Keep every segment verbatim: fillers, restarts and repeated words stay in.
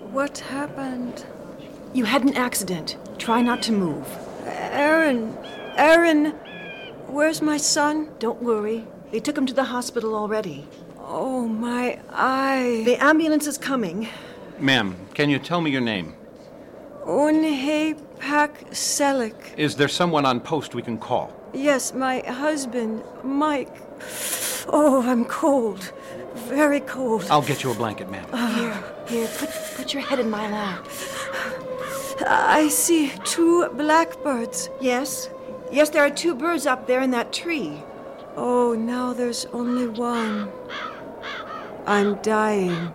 What happened? You had an accident. Try not to move. Aaron, Aaron, where's my son? Don't worry. They took him to the hospital already. Oh, my eye. The ambulance is coming. Ma'am, can you tell me your name? Unha Pak Selik. Is there someone on post we can call? Yes, my husband, Mike. Oh, I'm cold. Very cold. I'll get you a blanket, ma'am. Here, here, put, put your head in my lap. I see two blackbirds. Yes? Yes, there are two birds up there in that tree. Oh, now there's only one. I'm dying.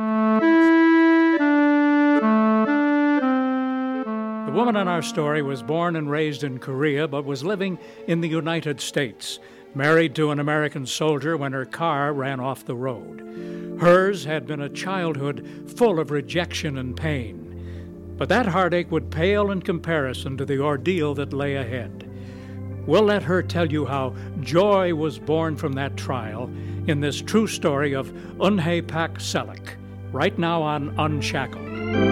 The woman in our story was born and raised in Korea, but was living in the United States, married to an American soldier when her car ran off the road. Hers had been a childhood full of rejection and pain. But that heartache would pale in comparison to the ordeal that lay ahead. We'll let her tell you how joy was born from that trial in this true story of Unha Pak Selik, right now on Unshackled.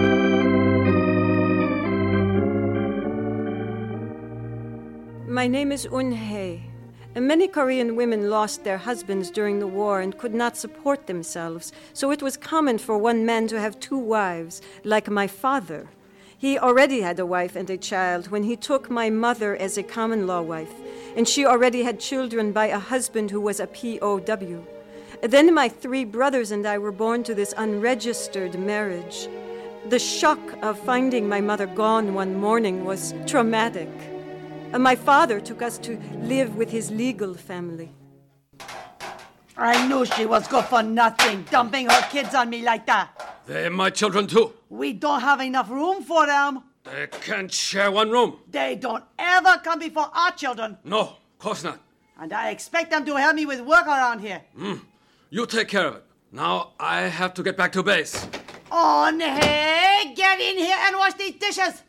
My name is Unha. Many Korean women lost their husbands during the war and could not support themselves, so it was common for one man to have two wives, like my father. He already had a wife and a child when he took my mother as a common-law wife, and she already had children by a husband who was a P O W. Then my three brothers and I were born to this unregistered marriage. The shock of finding my mother gone one morning was traumatic. My father took us to live with his legal family. I knew she was good for nothing, dumping her kids on me like that. They're my children, too. We don't have enough room for them. They can't share one room. They don't ever come before our children. No, of course not. And I expect them to help me with work around here. Mm. You take care of it. Now I have to get back to base. On, hey, get in here and wash these dishes.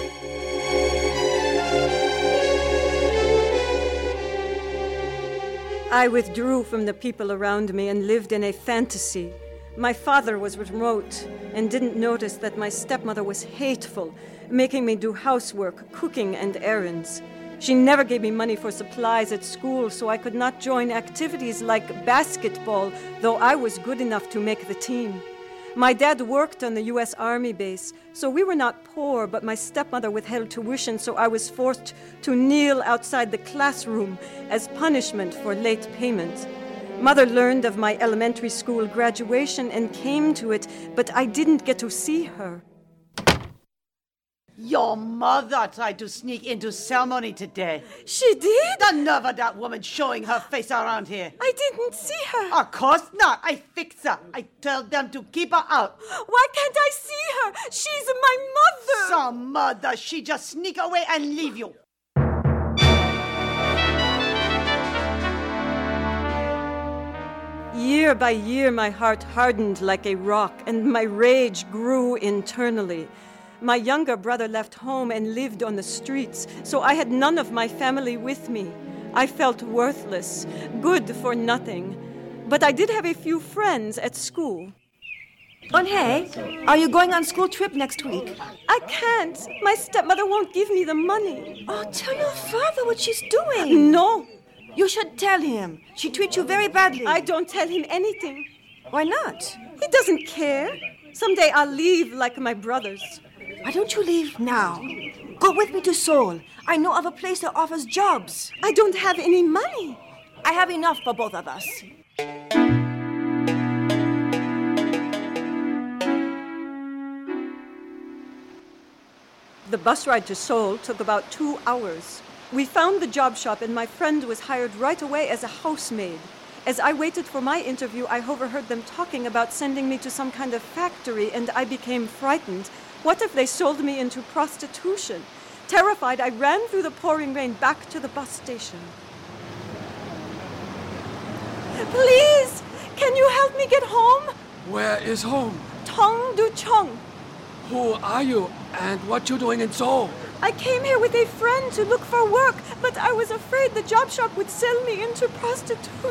I withdrew from the people around me and lived in a fantasy. My father was remote and didn't notice that my stepmother was hateful, making me do housework, cooking, and errands. She never gave me money for supplies at school, so I could not join activities like basketball, though I was good enough to make the team. My dad worked on the U S Army base, so we were not poor, but my stepmother withheld tuition, so I was forced to kneel outside the classroom as punishment for late payment. Mother learned of my elementary school graduation and came to it, but I didn't get to see her. Your mother tried to sneak into ceremony today. She did? The nerve of that woman showing her face around here. I didn't see her. Of course not. I fix her. I tell them to keep her out. Why can't I see her? She's my mother. Some mother. She just sneak away and leave you. Year by year, my heart hardened like a rock, and my rage grew internally. My younger brother left home and lived on the streets, so I had none of my family with me. I felt worthless, good for nothing. But I did have a few friends at school. Unha, are you going on school trip next week? I can't. My stepmother won't give me the money. Oh, tell your father what she's doing. No. You should tell him. She treats you very badly. I don't tell him anything. Why not? He doesn't care. Someday I'll leave like my brothers. Why don't you leave now? Go with me to Seoul. I know of a place that offers jobs. I don't have any money. I have enough for both of us. The bus ride to Seoul took about two hours. We found the job shop, and my friend was hired right away as a housemaid. As I waited for my interview, I overheard them talking about sending me to some kind of factory, and I became frightened. What if they sold me into prostitution? Terrified, I ran through the pouring rain back to the bus station. Please, can you help me get home? Where is home? Tongducheong. Who are you and what you doing in Seoul? I came here with a friend to look for work, but I was afraid the job shop would sell me into prostitution.